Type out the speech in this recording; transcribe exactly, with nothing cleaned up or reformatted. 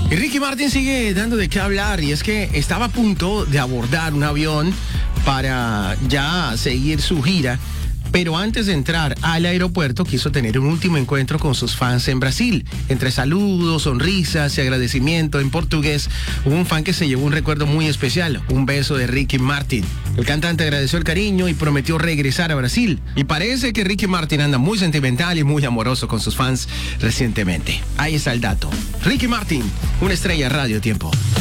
Y Ricky Martin sigue dando de qué hablar, y es que estaba a punto de abordar un avión para ya seguir su gira, pero antes de entrar al aeropuerto quiso tener un último encuentro con sus fans en Brasil. Entre saludos, sonrisas y agradecimiento en portugués, hubo un fan que se llevó un recuerdo muy especial, un beso de Ricky Martin. El cantante agradeció el cariño y prometió regresar a Brasil. Y parece que Ricky Martin anda muy sentimental y muy amoroso con sus fans recientemente. Ahí está el dato. Ricky Martin, una estrella Radio Tiempo.